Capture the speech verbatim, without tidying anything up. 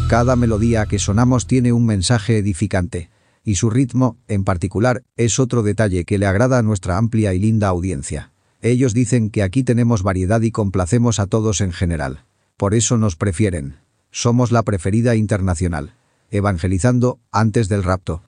Cada melodía que sonamos tiene un mensaje edificante. Y su ritmo, en particular, es otro detalle que le agrada a nuestra amplia y linda audiencia. Ellos dicen que aquí tenemos variedad y complacemos a todos en general. Por eso nos prefieren. Somos la preferida internacional. Evangelizando antes del rapto.